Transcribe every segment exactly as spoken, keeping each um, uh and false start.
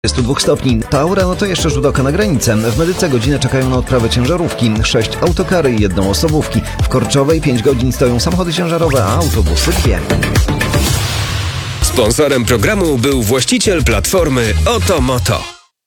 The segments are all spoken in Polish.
dwudziestu dwóch stopni. Taura, no to jeszcze rzut oka na granicę. W Medyce godzinę czekają na odprawę ciężarówki, sześć autokary i jedną osobówki. W Korczowej pięć godzin stoją samochody ciężarowe, a autobusy dwie. Sponsorem programu był właściciel platformy Oto Moto.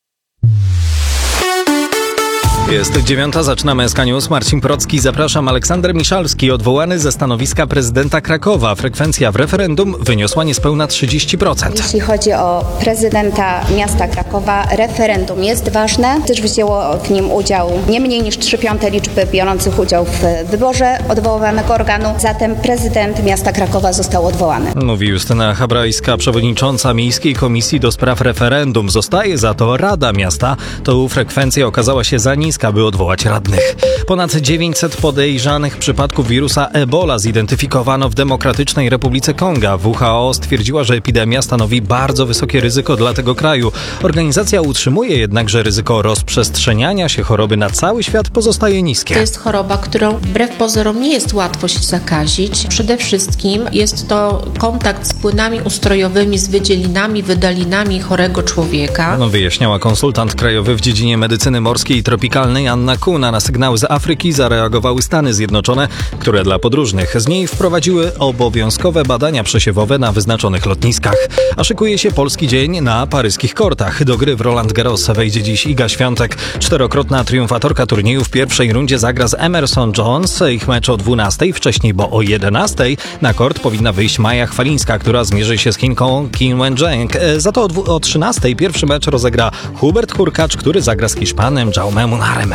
Jest dziewiąta, zaczynamy S K News. Marcin Procki, zapraszam. Aleksander Miszalski, odwołany ze stanowiska prezydenta Krakowa. Frekwencja w referendum wyniosła niespełna trzydzieści procent. Jeśli chodzi o prezydenta miasta Krakowa, referendum jest ważne, gdyż wzięło w nim udział nie mniej niż trzy piąte liczby biorących udział w wyborze odwoływanego organu. Zatem prezydent miasta Krakowa został odwołany. Mówi Justyna Habrajska, przewodnicząca Miejskiej Komisji do Spraw Referendum. Zostaje za to Rada Miasta. To frekwencja okazała się za niska, by odwołać radnych. Ponad dziewięćset podejrzanych przypadków wirusa Ebola zidentyfikowano w Demokratycznej Republice Konga. W H O stwierdziła, że epidemia stanowi bardzo wysokie ryzyko dla tego kraju. Organizacja utrzymuje jednak, że ryzyko rozprzestrzeniania się choroby na cały świat pozostaje niskie. To jest choroba, którą wbrew pozorom nie jest łatwo się zakazić. Przede wszystkim jest to kontakt z płynami ustrojowymi, z wydzielinami, wydalinami chorego człowieka. No, wyjaśniała konsultant krajowy w dziedzinie medycyny morskiej i tropikalnej Anna Kuna. Na sygnały z Afryki zareagowały Stany Zjednoczone, które dla podróżnych z niej wprowadziły obowiązkowe badania przesiewowe na wyznaczonych lotniskach. A szykuje się polski dzień na paryskich kortach. Do gry w Roland Garros wejdzie dziś Iga Świątek. Czterokrotna triumfatorka turnieju w pierwszej rundzie zagra z Emerson Jones. Ich mecz o dwunastej, wcześniej, bo o jedenastej na kort powinna wyjść Maja Chwalińska, która zmierzy się z Chinką Qin Wenzheng. Za to o trzynastej pierwszy mecz rozegra Hubert Hurkacz, który zagra z Hiszpanem Jaume Munarem.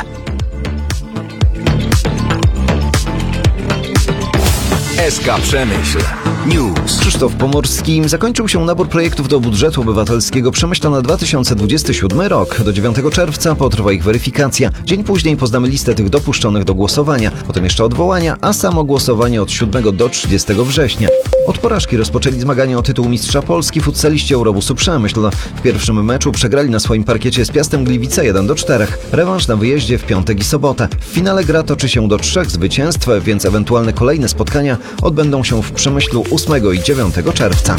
S K Przemyśl News. Krzysztof Pomorski. Zakończył się nabór projektów do budżetu obywatelskiego Przemyśla na dwa tysiące dwudziesty siódmy rok. Do dziewiątego czerwca potrwa ich weryfikacja. Dzień później poznamy listę tych dopuszczonych do głosowania. Potem jeszcze odwołania, a samo głosowanie od siódmego do trzydziestego września. Od porażki rozpoczęli zmagania o tytuł mistrza Polski futsaliści Eurobusu Przemyśl. W pierwszym meczu przegrali na swoim parkiecie z Piastem Gliwice jeden do czterech. Rewanż na wyjeździe w piątek i sobotę. W finale gra toczy się do trzech zwycięstw, więc ewentualne kolejne spotkania odbędą się w Przemyślu ósmego i dziewiątego czerwca.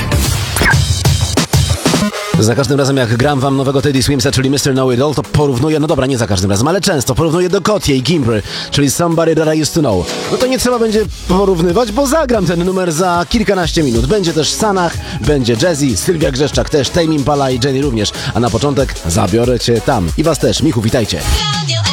Za każdym razem jak gram wam nowego Teddy Swimsa, czyli mister Know It All, to porównuję, no dobra, nie za każdym razem, ale często porównuję do Kotie i Gimbry, czyli Somebody That I Used To Know. No to nie trzeba będzie porównywać, bo zagram ten numer za kilkanaście minut. Będzie też Sanach, będzie Jazzy, Sylwia Grzeszczak też, Tame Impala i Jenny również. A na początek zabiorę cię tam. I was też. Michu, witajcie.